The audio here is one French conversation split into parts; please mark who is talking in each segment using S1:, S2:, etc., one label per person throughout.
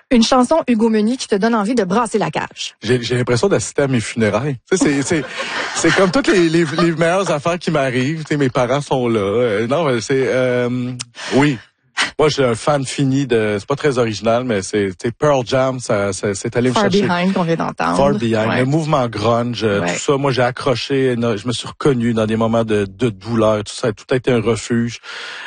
S1: Une chanson, Hugo Meunier, qui te donne envie de brasser la cage.
S2: J'ai l'impression d'assister à mes funérailles. Tu sais, c'est comme toutes les meilleures affaires qui m'arrivent. Tu sais, mes parents sont là. Non, c'est oui. Moi, je suis un fan fini de. C'est pas très original, mais c'est Pearl Jam. C'est allé me chercher.
S1: Far Behind qu'on vient d'entendre.
S2: Far Behind,
S1: ouais.
S2: Le mouvement grunge, tout ça. Moi, j'ai accroché. Je me suis reconnu dans des moments de douleur. Tout ça, tout a été un refuge.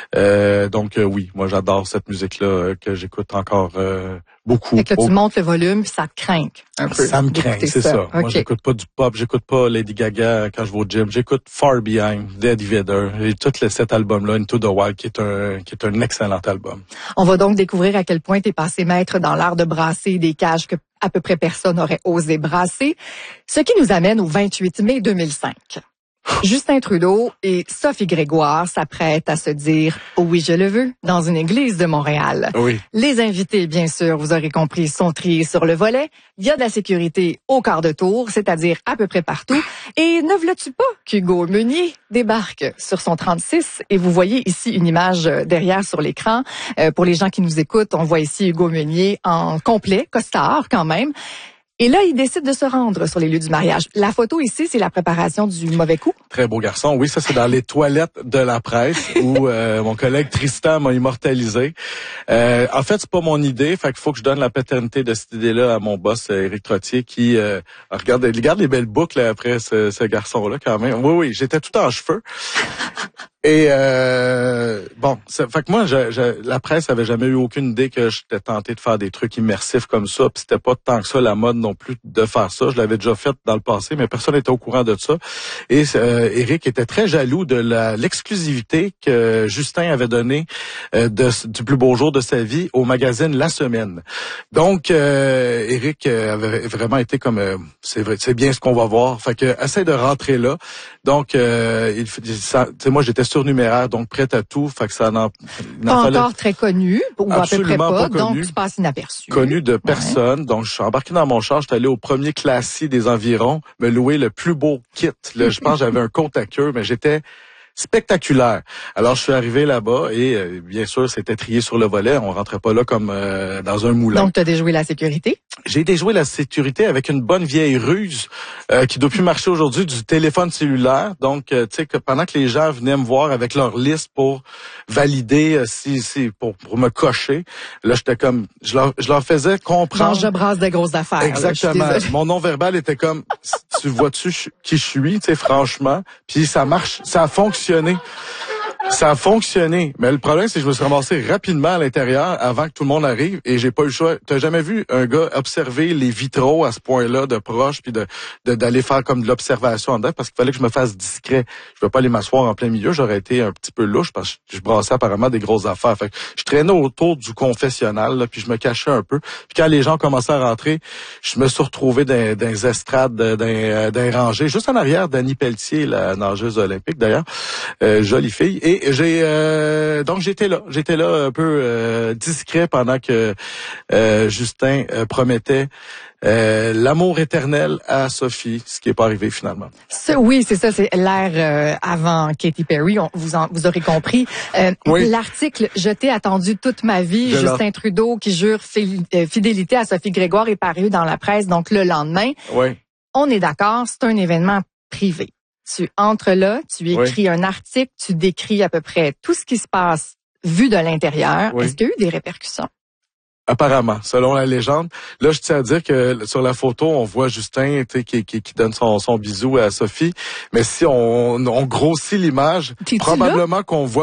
S2: Donc oui, moi, j'adore cette musique-là que j'écoute encore beaucoup.
S1: Fait que là, tu montes le volume puis ça te craint un peu.
S2: Ça me craint, c'est ça.
S1: Okay.
S2: Moi, j'écoute pas du pop, j'écoute pas Lady Gaga quand je vais au gym. J'écoute Far Behind, d'Eddie Vedder et tout cet album-là, Into the Wild, qui est un excellent album.
S1: On va donc découvrir à quel point t'es passé maître dans l'art de brasser des cages que à peu près personne n'aurait osé brasser. Ce qui nous amène au 28 mai 2005. Justin Trudeau et Sophie Grégoire s'apprêtent à se dire « Oui, je le veux » dans une église de Montréal.
S2: Oui.
S1: Les invités, bien sûr, vous aurez compris, sont triés sur le volet. Il y a de la sécurité au quart de tour, c'est-à-dire à peu près partout. Et ne v'là-tu pas qu'Hugo Meunier débarque sur son 36? Et vous voyez ici une image derrière sur l'écran. Pour les gens qui nous écoutent, on voit ici Hugo Meunier en complet, costard quand même. Et là, il décide de se rendre sur les lieux du mariage. La photo ici, c'est la préparation du mauvais coup.
S2: Très beau garçon. Oui, ça, c'est dans les toilettes de la presse où mon collègue Tristan m'a immortalisé. En fait, c'est pas mon idée. Fait qu'il faut que je donne la paternité de cette idée-là à mon boss, Éric Trottier, qui regarde les belles boucles après ce garçon-là quand même. Oui, j'étais tout en cheveux. Et bon, fait que moi, la presse avait jamais eu aucune idée que j'étais tenté de faire des trucs immersifs comme ça. Puis c'était pas tant que ça la mode non plus de faire ça. Je l'avais déjà fait dans le passé, mais personne n'était au courant de ça. Et Éric était très jaloux de l'exclusivité que Justin avait donnée du plus beau jour de sa vie au magazine La Semaine. Donc, Éric avait vraiment été comme c'est bien ce qu'on va voir. Fait que essaie de rentrer là. Donc, moi j'étais surnuméraire, donc prête à tout. Fait que ça
S1: pas encore très connu, ou à peu près pas donc tu passes inaperçu.
S2: Connu de personne. Ouais. Donc, je suis embarqué dans mon char, j'étais allé au premier classier des environs, me louer le plus beau kit. Là, je pense que j'avais un côte à queue, mais j'étais spectaculaire. Alors, je suis arrivé là-bas et bien sûr, c'était trié sur le volet. On rentrait pas là comme dans un moulin.
S1: Donc, tu as déjoué la sécurité?
S2: J'ai déjoué la sécurité avec une bonne vieille ruse qui doit plus marcher aujourd'hui, du téléphone cellulaire. Donc, tu sais, que pendant que les gens venaient me voir avec leur liste pour valider pour me cocher, là, j'étais comme, je leur faisais comprendre.
S1: Genre, je brasse des grosses affaires.
S2: Exactement. Là, mon non-verbal était comme, tu vois-tu qui je suis, tu sais, franchement. Puis ça marche, ça a fonctionné. Ça a fonctionné. Mais le problème, c'est que je me suis ramassé rapidement à l'intérieur avant que tout le monde arrive et j'ai pas eu le choix. T'as jamais vu un gars observer les vitraux à ce point-là de proche puis d'aller faire comme de l'observation en dedans parce qu'il fallait que je me fasse discret. Je veux pas aller m'asseoir en plein milieu. J'aurais été un petit peu louche parce que je brassais apparemment des grosses affaires. Fait que je traînais autour du confessionnal là, puis je me cachais un peu. Puis quand les gens commençaient à rentrer, je me suis retrouvé dans les estrades, dans les rangées, juste en arrière d'Annie Pelletier, la nageuse olympique d'ailleurs, jolie fille. Et donc j'étais là un peu discret pendant que Justin promettait l'amour éternel à Sophie, ce qui n'est pas arrivé finalement.
S1: Oui, c'est ça, c'est l'ère avant Katy Perry, vous aurez compris. Oui. L'article « Je t'ai attendu toute ma vie », Justin Trudeau qui jure fidélité à Sophie Grégoire est paru dans la presse, donc le lendemain.
S2: Oui.
S1: On est d'accord, c'est un événement privé. Tu entres là, tu écris un article, tu décris à peu près tout ce qui se passe vu de l'intérieur. Oui. Est-ce qu'il y a eu des répercussions?
S2: Apparemment, selon la légende. Là, je tiens à dire que sur la photo, on voit Justin qui donne son bisou à Sophie. Mais si on grossit l'image, probablement qu'on voit